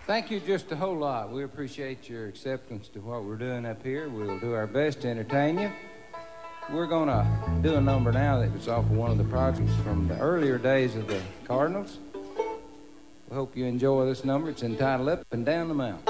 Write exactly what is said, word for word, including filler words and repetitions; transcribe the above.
Thank you just a whole lot. We appreciate your acceptance to what we're doing up here. We'll do our best to entertain you. We're going to do a number now that was off of one of the projects from the earlier days of the Cardinals. We hope you enjoy this number. It's entitled Up and Down the Mountain.